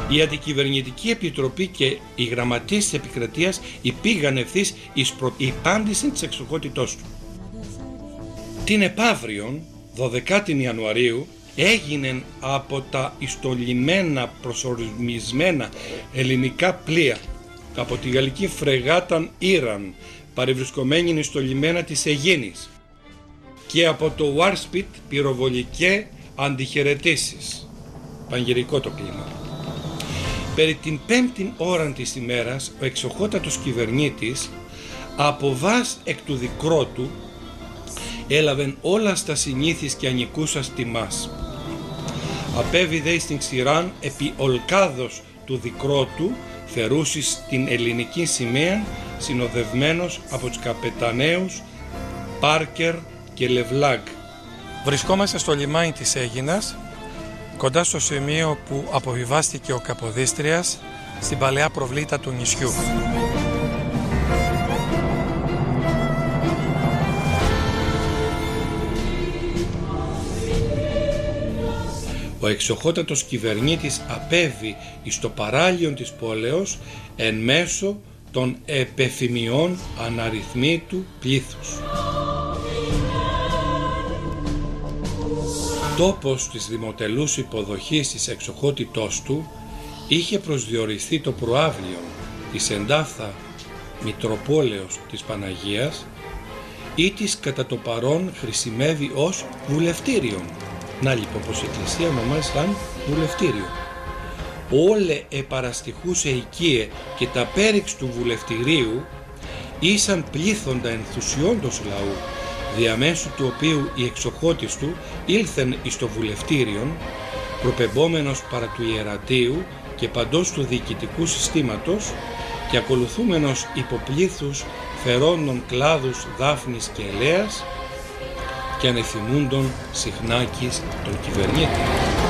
Η Αντικυβερνητική Επιτροπή και οι γραμματείς της Επικρατείας υπήγαν ευθύς εις προϋπάντηση της εξοχότητός του. Την επαύριον, 12η Ιανουαρίου, έγινεν από τα ιστολιμένα προσορμισμένα ελληνικά πλοία από τη γαλλική φρεγάταν Ήραν, παρευρισκομένη στο λιμένα της Αιγίνης, και από το Warspit πυροβολικές αντιχαιρετήσεις. Πανηγυρικό το κλίμα. Περί την 5η ώρα της ημέρας, ο εξοχότατος κυβερνήτης από βάς εκ του δικρότου έλαβεν όλα στα συνήθις και ανικούσας τιμάς. Απέβη στην ξηράν επί ολκάδος του δικρότου θερούσης την ελληνική σημαία, συνοδευμένος από τους καπεταναίους Πάρκερ και Λεβλάγκ. Βρισκόμαστε στο λιμάνι της Αίγινας, κοντά στο σημείο που αποβιβάστηκε ο Καποδίστριας στην παλαιά προβλήτα του νησιού. Ο εξοχότατος κυβερνήτης απέβη εις το παράλιον της πόλεως εν μέσω των επεφημιών αναριθμήτου πλήθους. Τόπος της δημοτελούς υποδοχής της εξοχότητός του είχε προσδιοριστεί το προαύλιο της εντάφθα Μητροπόλεως της Παναγίας, ή της κατά το παρόν χρησιμεύει ως βουλευτήριον. Να λοιπόν πως η εκκλησία ονομάζει σαν βουλευτήριο. Όλε επαραστοιχούσε οικίε και τα πέριξ του βουλευτηρίου ήσαν πλήθοντα ενθουσιόντος λαού, διαμέσου του οποίου η εξοχότης του ήλθεν εις το βουλευτήριον, προπεμπόμενος παρά του ιερατείου και παντός του διοικητικού συστήματος και ακολουθούμενος υποπλήθους φερόντων κλάδους δάφνης και ελαίας και ανεθυμούντων συχνάκης τον κυβερνήτη.